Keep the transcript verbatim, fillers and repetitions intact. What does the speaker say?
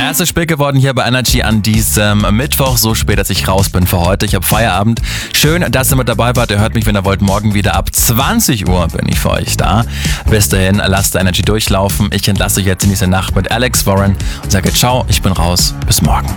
Es ist spät geworden hier bei Energy an diesem Mittwoch, so spät, dass ich raus bin für heute. Ich habe Feierabend. Schön, dass ihr mit dabei wart. Ihr hört mich, wenn ihr wollt, morgen wieder ab zwanzig Uhr bin ich für euch da. Bis dahin, lasst Energy durchlaufen. Ich entlasse euch jetzt in diese Nacht mit Alex Warren und sage ciao, ich bin raus. Bis morgen.